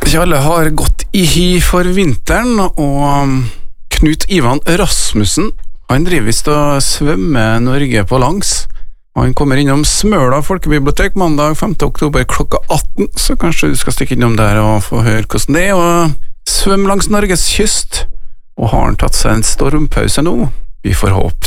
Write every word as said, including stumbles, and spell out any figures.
ikke alle har gått i hi for vinteren, og Knut Ivan Rasmussen, han driver visst og svømmer Norge på langs. Han kommer innom Smøla folkebibliotek mandag femte oktober klokka atten, så kanskje du skal stikke innom der og få høre hvordan det er, og svømme langs Norges kyst. Og har han tatt seg en stormpause nå? Vi får håpe